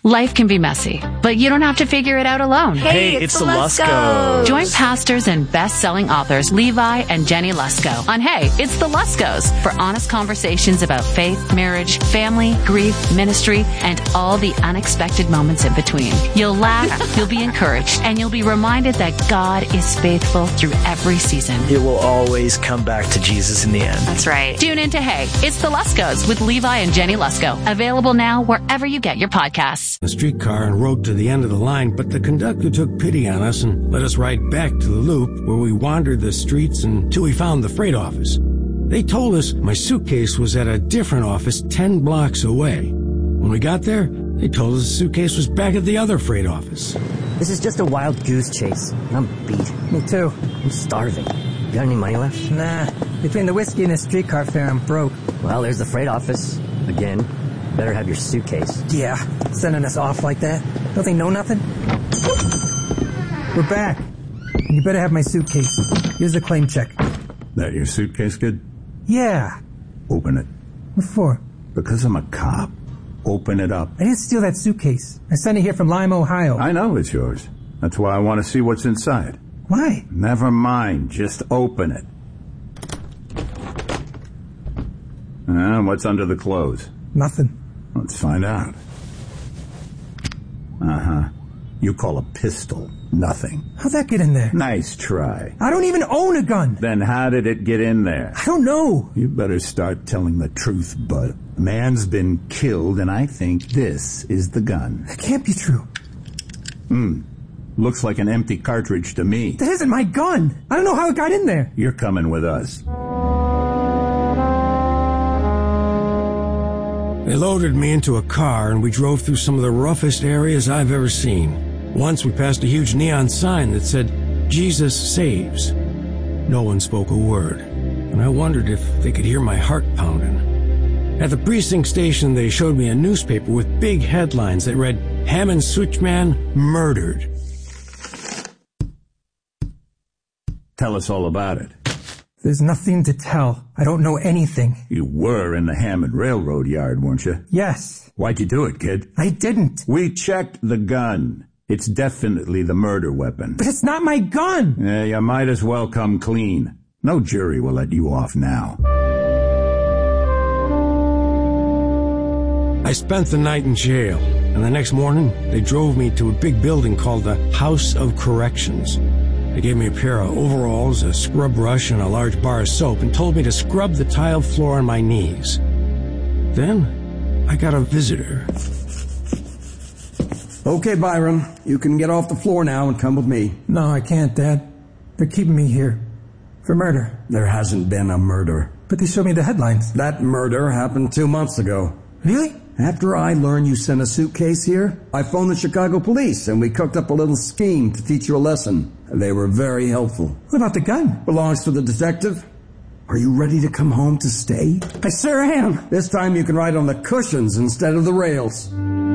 Life can be messy, but you don't have to figure it out alone. Hey, it's the Luskos. Join pastors and best-selling authors Levi and Jenny Lusko on Hey, it's the Luskos for honest conversations about faith, marriage, family, grief, ministry, and all the unexpected moments in between. You'll laugh, you'll be encouraged, and you'll be reminded that God is faithful through every season. It will always come back to Jesus in the end. That's right. Tune in to Hey, it's the Luskos with Levi and Jenny Lusko. Available now wherever you get your podcasts. A streetcar and rode to the end of the line, but the conductor took pity on us and let us ride back to the loop where we wandered the streets until we found the freight office. They told us my suitcase was at a different office 10 blocks away. When we got there, they told us the suitcase was back at the other freight office. This is just a wild goose chase. I'm beat. Me too. I'm starving. You got any money left? Nah. Between the whiskey and the streetcar fare, I'm broke. Well, there's the freight office. Again. Better have your suitcase. Yeah, sending us off like that. Don't they know nothing? We're back. And you better have my suitcase. Here's the claim check. That your suitcase, kid? Yeah. Open it. What for? Because I'm a cop. Open it up. I didn't steal that suitcase. I sent it here from Lime, Ohio. I know it's yours. That's why I want to see what's inside. Why? Never mind. Just open it. What's under the clothes? Nothing. Let's find out. You call a pistol nothing. How'd that get in there? Nice try. I don't even own a gun. Then how did it get in there? I don't know. You better start telling the truth, bud. Man's been killed, and I think this is the gun. That can't be true. Looks like an empty cartridge to me. That isn't my gun. I don't know how it got in there. You're coming with us. They loaded me into a car and we drove through some of the roughest areas I've ever seen. Once we passed a huge neon sign that said, Jesus saves. No one spoke a word, and I wondered if they could hear my heart pounding. At the precinct station, they showed me a newspaper with big headlines that read, Hammond Switchman murdered. Tell us all about it. There's nothing to tell. I don't know anything. You were in the Hammond Railroad yard, weren't you? Yes. Why'd you do it, kid? I didn't. We checked the gun. It's definitely the murder weapon. But it's not my gun. Yeah, you might as well come clean. No jury will let you off now. I spent the night in jail, and the next morning, they drove me to a big building called the House of Corrections. They gave me a pair of overalls, a scrub brush, and a large bar of soap and told me to scrub the tiled floor on my knees. Then, I got a visitor. Okay, Byron, you can get off the floor now and come with me. No, I can't, Dad. They're keeping me here. For murder. There hasn't been a murder. But they showed me the headlines. That murder happened 2 months ago. Really? After I learned you sent a suitcase here, I phoned the Chicago police and we cooked up a little scheme to teach you a lesson. They were very helpful. What about the gun? Belongs to the detective. Are you ready to come home to stay? I sure am. This time you can ride on the cushions instead of the rails.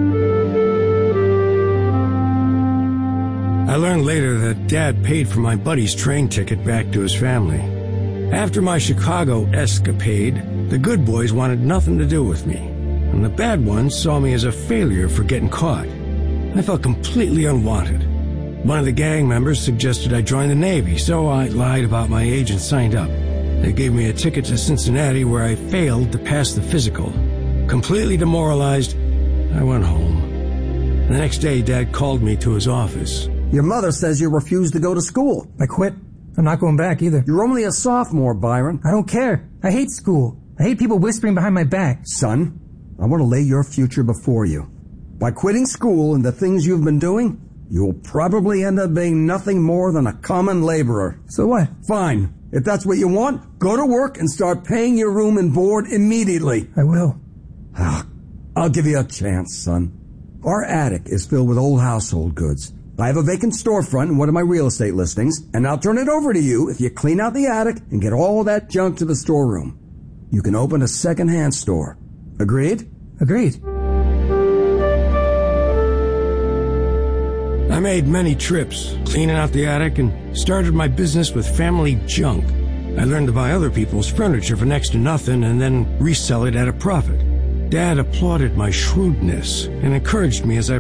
I learned later that Dad paid for my buddy's train ticket back to his family. After my Chicago escapade, the good boys wanted nothing to do with me, and the bad ones saw me as a failure for getting caught. I felt completely unwanted. One of the gang members suggested I join the Navy, so I lied about my age and signed up. They gave me a ticket to Cincinnati where I failed to pass the physical. Completely demoralized, I went home. The next day, Dad called me to his office. Your mother says you refused to go to school. I quit. I'm not going back either. You're only a sophomore, Byron. I don't care. I hate school. I hate people whispering behind my back. Son, I want to lay your future before you. By quitting school and the things you've been doing, you'll probably end up being nothing more than a common laborer. So what? Fine. If that's what you want, go to work and start paying your room and board immediately. I will. I'll give you a chance, son. Our attic is filled with old household goods. I have a vacant storefront in one of my real estate listings, and I'll turn it over to you if you clean out the attic and get all that junk to the storeroom. You can open a second-hand store. Agreed? Agreed. I made many trips, cleaning out the attic, and started my business with family junk. I learned to buy other people's furniture for next to nothing and then resell it at a profit. Dad applauded my shrewdness and encouraged me as I